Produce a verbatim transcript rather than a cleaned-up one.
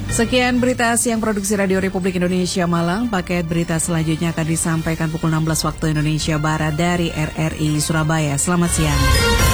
Sekian berita siang produksi Radio Republik Indonesia Malang. Paket berita selanjutnya akan disampaikan pukul enam belas waktu Indonesia Barat dari R R I Surabaya. Selamat siang.